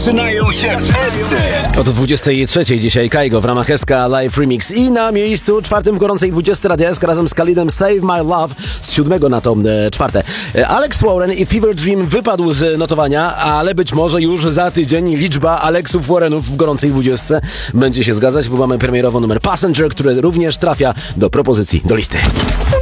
Zaczynają się w SC. Od 23 dzisiaj Kaigo w ramach SK Live Remix i na miejscu czwartym w gorącej 20 Radia SK razem z Khalidem Save My Love z 7 na to czwarte. Alex Warren i Fever Dream wypadł z notowania, ale być może już za tydzień liczba Alexów Warrenów w gorącej 20 będzie się zgadzać, bo mamy premierowo numer Passenger, który również trafia do propozycji, do listy.